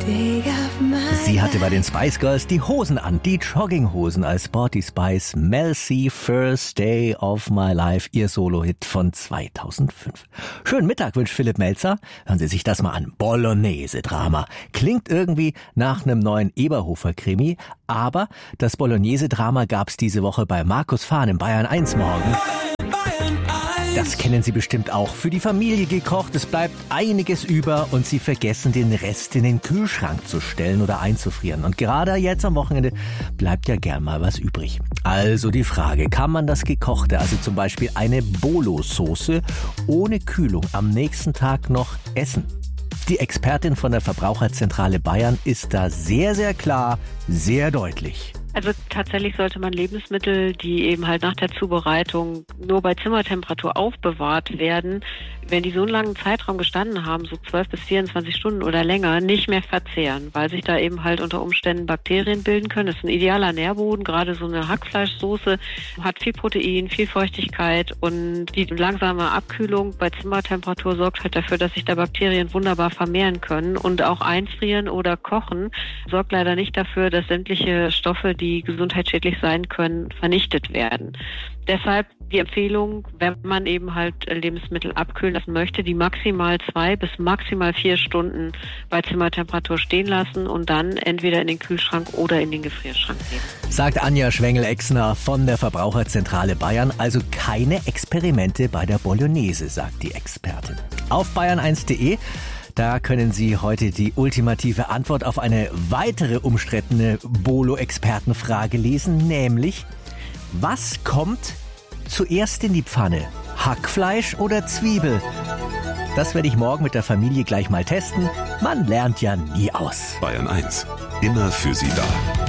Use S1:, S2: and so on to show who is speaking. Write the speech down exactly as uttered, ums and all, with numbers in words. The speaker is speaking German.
S1: Sie hatte bei den Spice Girls die Hosen an, die Jogginghosen als Sporty Spice. Mel C, First Day of My Life, ihr Solo-Hit von zweitausendfünf. Schönen Mittag wünscht Philipp Melzer. Hören Sie sich das mal an. Bolognese-Drama. Klingt irgendwie nach einem neuen Eberhofer-Krimi, aber das Bolognese-Drama gab's diese Woche bei Markus Fahn im Bayern eins Morgen. Das kennen Sie bestimmt auch. Für die Familie gekocht, es bleibt einiges über und Sie vergessen, den Rest in den Kühlschrank zu stellen oder einzufrieren. Und gerade jetzt am Wochenende bleibt ja gern mal was übrig. Also die Frage, kann man das Gekochte, also zum Beispiel eine Bolo-Soße, ohne Kühlung am nächsten Tag noch essen? Die Expertin von der Verbraucherzentrale Bayern ist da sehr, sehr klar, sehr deutlich.
S2: Also tatsächlich sollte man Lebensmittel, die eben halt nach der Zubereitung nur bei Zimmertemperatur aufbewahrt werden, wenn die so einen langen Zeitraum gestanden haben, so zwölf bis vierundzwanzig Stunden oder länger, nicht mehr verzehren, weil sich da eben halt unter Umständen Bakterien bilden können. Das ist ein idealer Nährboden, gerade so eine Hackfleischsoße hat viel Protein, viel Feuchtigkeit und die langsame Abkühlung bei Zimmertemperatur sorgt halt dafür, dass sich da Bakterien wunderbar vermehren können und auch einfrieren oder kochen sorgt leider nicht dafür, dass sämtliche Stoffe, die die gesundheitsschädlich sein können, vernichtet werden. Deshalb die Empfehlung, wenn man eben halt Lebensmittel abkühlen lassen möchte, die maximal zwei bis maximal vier Stunden bei Zimmertemperatur stehen lassen und dann entweder in den Kühlschrank oder in den Gefrierschrank geben.
S1: Sagt Anja Schwengel-Exner von der Verbraucherzentrale Bayern. Also keine Experimente bei der Bolognese, sagt die Expertin. Auf bayern eins punkt de Da können Sie heute die ultimative Antwort auf eine weitere umstrittene Bolo-Expertenfrage lesen, nämlich: Was kommt zuerst in die Pfanne? Hackfleisch oder Zwiebel? Das werde ich morgen mit der Familie gleich mal testen. Man lernt ja nie aus.
S3: Bayern eins, immer für Sie da.